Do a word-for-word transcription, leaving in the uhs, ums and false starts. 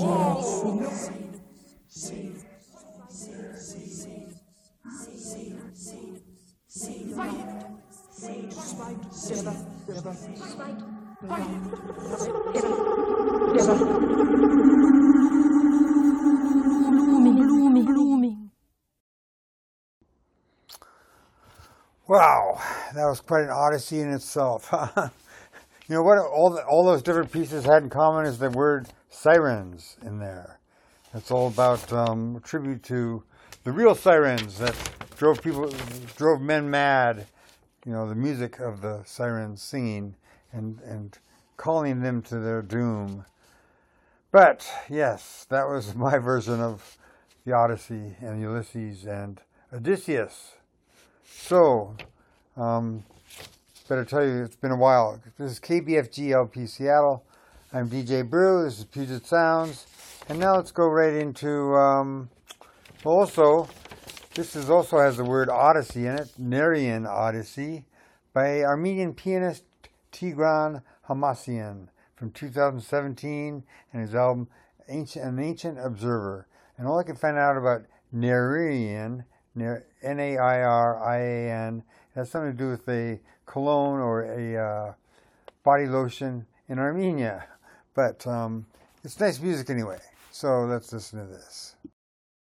Blooming, blooming. Wow, that was quite an odyssey in itself. You know what all the, all those different pieces had in common is the word sirens in there. It's all about um, a tribute to the real sirens that drove people, drove men mad. You know, the music of the sirens singing and, and calling them to their doom. But, yes, that was my version of the Odyssey and Ulysses and Odysseus. So, um, better tell you, it's been a while. This is K B F G L P Seattle. I'm D J Brew. This is Puget Sounds. And now let's go right into, um, well, also, this is also has the word Odyssey in it, Nerian Odyssey, by Armenian pianist Tigran Hamasyan from two thousand seventeen, and his album Ancient, An Ancient Observer. And all I can find out about Nerian, N A I R I A N, has something to do with a cologne or a uh, body lotion in Armenia. But um, it's nice music anyway, so let's listen to this.